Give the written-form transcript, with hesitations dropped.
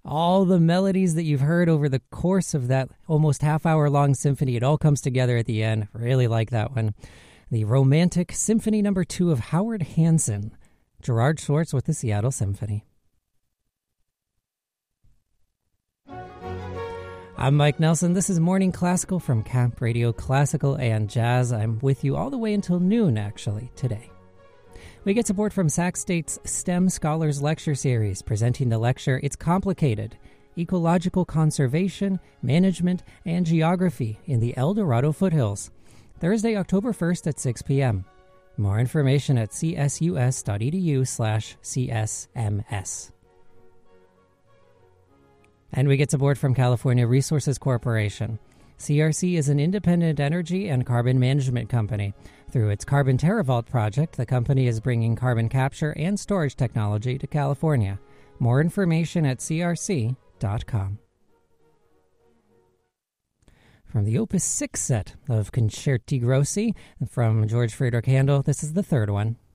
All the melodies that you've heard over the course of that almost half-hour-long symphony, it all comes together at the end. Really like that one. The Romantic Symphony No. 2 of Howard Hanson. Gerard Schwartz with the Seattle Symphony. I'm Mike Nelson. This is Morning Classical from Camp Radio Classical and Jazz. I'm with you all the way until noon, actually, today. We get support from Sac State's STEM Scholars Lecture Series, presenting the lecture, It's Complicated, Ecological Conservation, Management, and Geography in the El Dorado Foothills. Thursday, October 1st at 6 p.m. More information at csus.edu/CSMS. And we get support from California Resources Corporation. CRC is an independent energy and carbon management company. Through its Carbon TerraVault project, the company is bringing carbon capture and storage technology to California. More information at crc.com. From the Opus 6 set of Concerti Grossi from George Friedrich Handel, this is the third one.